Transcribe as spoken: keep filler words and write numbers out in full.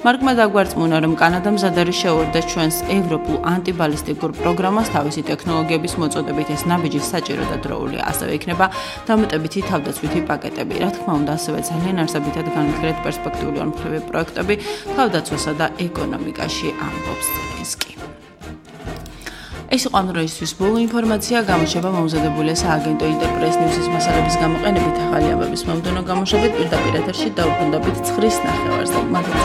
მარკმა დაგვარწმუნა, რომ კანადა მზად არის შეუერთდეს ჩვენს ევროპულ ანტიბალისტიკურ პროგრამას თავისი ტექნოლოგიების მოწოდებით. ეს ნაბიჯი საჭირო და დროული, ასევე იქნება დამატებითი თავდაცვითი პაკეტები. რა თქმა უნდა, ასევე ძალიან არსებითად განვითარეთ პერსპექტიული ორმხრივი პროექტები თავდაცვასა და ეკონომიკაში, ამბობს ზელენსკი. ეს იყო ამ დროისთვის ბოლო ინფორმაცია, გამოშვება მომზადებულია სააგენტო ინტერპრეს ნიუსის მასალების გამოყენებით ახალი ამბების მომდევნო გამოშვებით პირდაპირ ეთერში დაუბრუნდებით ცხრის ნახევარზე.